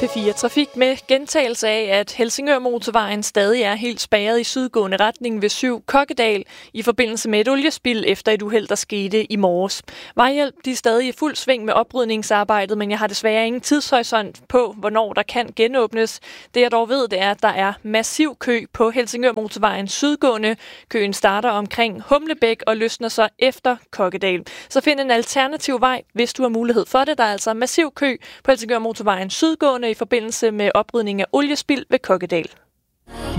P4 Trafik med gentagelse af, at Helsingør-motorvejen stadig er helt spærret i sydgående retning ved 7 Kokkedal i forbindelse med et oliespild efter et uheld, der skete i morges. Vejhjælp de er stadig i fuld sving med oprydningsarbejdet, men jeg har desværre ingen tidshorisont på, hvornår der kan genåbnes. Det jeg dog ved, det er, at der er massiv kø på Helsingør-motorvejen sydgående. Køen starter omkring Humlebæk og løsner så efter Kokkedal. Så find en alternativ vej, hvis du har mulighed for det. Der er altså massiv kø på Helsingør-motorvejen sydgående i forbindelse med oprydning af oliespild ved Kokkedal.